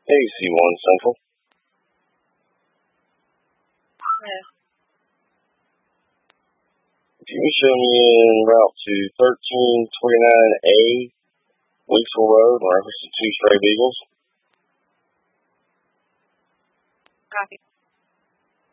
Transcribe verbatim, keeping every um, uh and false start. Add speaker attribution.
Speaker 1: Hey, C one Central.
Speaker 2: Yeah.
Speaker 1: Can you show me en route to thirteen twenty-nine A, Weeksville Road, in reference to two stray beagles?
Speaker 2: Copy.